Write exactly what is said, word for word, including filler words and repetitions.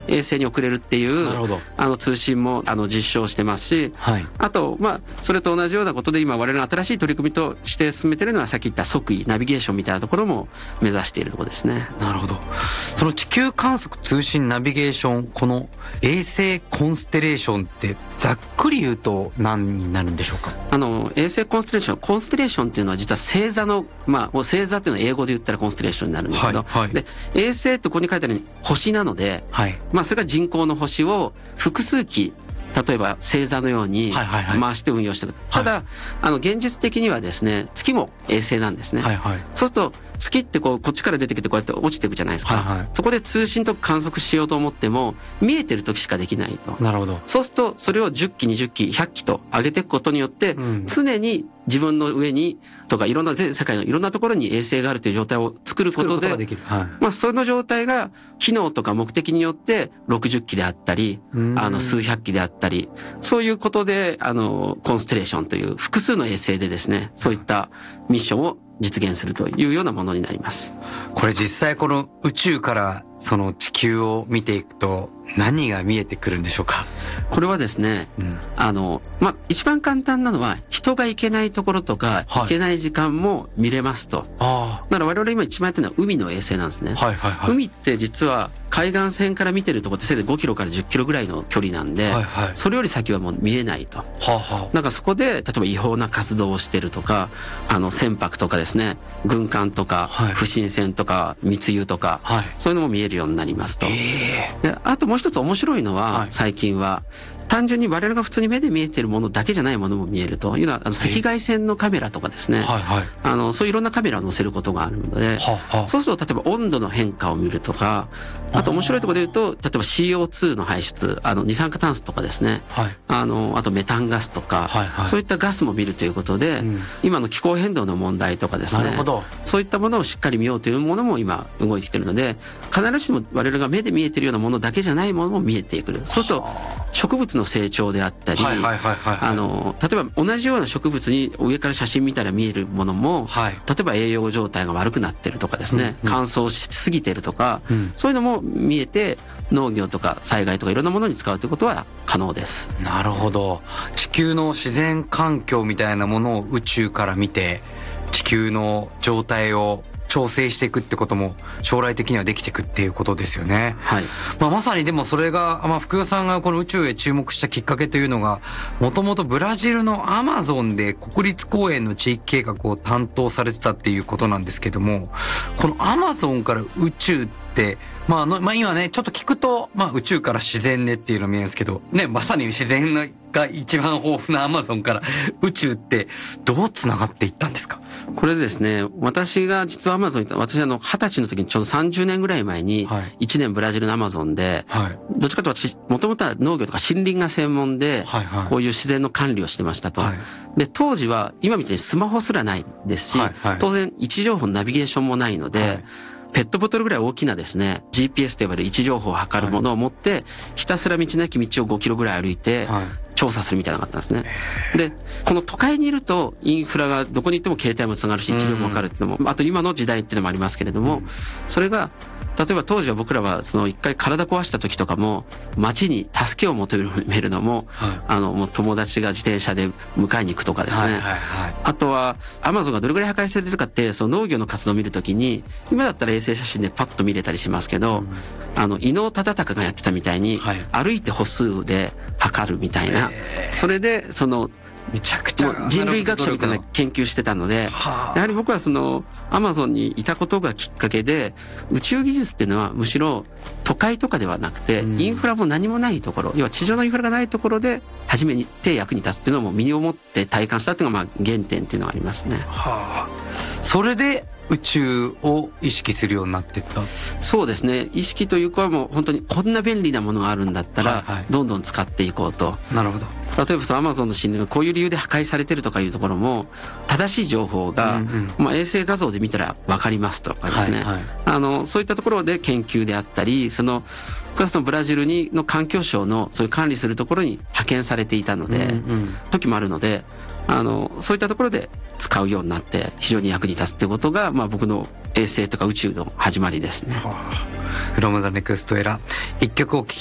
衛星に送れるっていうなるほどあの通信もあの実証してますし、 はい、 あとまあそれと同じようなことで今我々の新しい取り組みとして進めているのはさっき言った測位ナビゲーションみたいなところも目指しているところですね。 なるほど。その地球観測通信ナビゲーション、この衛星コンステレーションってざっくり言うと何になるんでしょうか？ あの衛星コンステレーション、コンステレーションっていうのは実は星座の、まあもう星座っていうのは英語で言ったらコンステレーションになるんですけど、 はいはい、 で衛星ってここに書いてあるように星なので、はい、まあそれが人工の星を複数機例えば星座のように回して運用していく、はいはいはい、ただあの現実的にはですね月も衛星なんですね、はいはい、そうすると月ってこうこっちから出てきてこうやって落ちていくじゃないですか、はいはい、そこで通信とか観測しようと思っても見えてる時しかできないと。 なるほど。 そうするとそれをじゅっきにじゅっきひゃっきと上げていくことによって、うん、常に自分の上にとかいろんな全世界のいろんなところに衛星があるという状態を作ることで、 はい、 まあその状態が機能とか目的によってろくじゅっきであったり、あの数百機であったり、そういうことであのコンステレーションという複数の衛星でですね、そういったミッションを実現するというようなものになります。 これ実際この宇宙からその地球を見ていくと何が見えてくるんでしょうか？ これはですね、うん、あの、まあ、一番簡単なのは人が行けないところとか、はい、行けない時間も見れますと。ああ。だから我々今一番やってるのは海の衛星なんですね。はいはいはい。海って実は海岸線から見てるところってせいぜいごキロからじゅっキロぐらいの距離なんで、はいはい、それより先はもう見えないと。はあはあ。なんかそこで例えば違法な活動をしてるとか、あの船舶とかですね、軍艦とか、はい、不審船とか密輸とか、はい、そういうのも見えるようになりますと。えー、であともう一つ面白いのは、はい、最近は単純に我々が普通に目で見えているものだけじゃないものも見えるというのは、あの赤外線のカメラとかですね、はいはい、あのそういういろんなカメラを載せることがあるので、ははそうすると例えば温度の変化を見るとか、あと面白いところで言うと例えば シーオーツー の排出、あの二酸化炭素とかですね、はい、あのあとメタンガスとか、はいはい、そういったガスも見るということで、うん、今の気候変動の問題とかですね、なるほど、そういったものをしっかり見ようというものも今動いてきているので、必ずしも我々が目で見えているようなものだけじゃないものも見えてくる。そうすると植物の成長であったり、あの例えば同じような植物に上から写真見たら見えるものも、はい、例えば栄養状態が悪くなってるとかですね、うんうん、乾燥しすぎてるとか、うん、そういうのも見えて農業とか災害とかいろんなものに使うということは可能です。 なるほど。地球の自然環境みたいなものを宇宙から見て地球の状態を調整していくってことも将来的にはできていくっていうことですよね。はい。まあ、まさにでもそれが、まあ、福代さんがこの宇宙へ注目したきっかけというのが、もともとブラジルのアマゾンで国立公園の地域計画を担当されてたっていうことなんですけども、このアマゾンから宇宙って、まあ、あの、まあ、今ね、ちょっと聞くと、まあ、宇宙から自然ねっていうの見えるんですけど、ね、まさに自然が一番豊富なアマゾンから宇宙ってどう繋がっていったんですか？ これですね、私が実はアマゾンに、私あの、二十歳の時にちょうどさんじゅうねんぐらい前に、いちねんブラジルのアマゾンで、はい、どっちかというと私、もともとは農業とか森林が専門で、はいはい、こういう自然の管理をしてましたと。はい、で、当時は今みたいにスマホすらないですし、はいはい、当然位置情報のナビゲーションもないので、はい、ペットボトルぐらい大きなですね、ジーピーエス と呼ばれる位置情報を測るものを持って、はい、ひたすら道なき道をごキロぐらい歩いて、はい、調査するみたいなのがあったんですね。で、この都会にいるとインフラがどこに行っても携帯もつながるし、位置情報もわかるっていうのも、あと今の時代っていうのもありますけれども、うん、それが例えば当時は僕らはその一回体壊した時とかも街に助けを求めるのも、はい、あのもう友達が自転車で迎えに行くとかですね、はいはいはい、あとはアマゾンがどれぐらい破壊されてるかってその農業の活動を見るときに今だったら衛星写真でパッと見れたりしますけど、うん、あの伊能忠敬がやってたみたいに、はい、歩いて歩数で測るみたいな、それでそのめちゃくちゃ人類学者みたいな研究してたので、やはり僕はそのアマゾンにいたことがきっかけで、宇宙技術っていうのはむしろ都会とかではなくて、インフラも何もないところ、要は地上のインフラがないところで初めて役に立つっていうのも身に思って体感したっていうのがまあ原点っていうのがありますね。はあ、それで宇宙を意識するようになっていった。 そうですね。意識というかもう本当にこんな便利なものがあるんだったら、はいはい、どんどん使っていこうと。 なるほど。 例えばそのアマゾンの森林がこういう理由で破壊されてるとかいうところも正しい情報が、うんうん、まあ、衛星画像で見たら分かりますとかですね、はいはい、あのそういったところで研究であったり、そのプラスのブラジルにの環境省のそういう管理するところに派遣されていたので、うんうん、時もあるので、あのそういったところで使うようになって非常に役に立つってことが、まあ、僕の衛星とか宇宙の始まりですね。 フロムザネクストエラ、一曲お聴き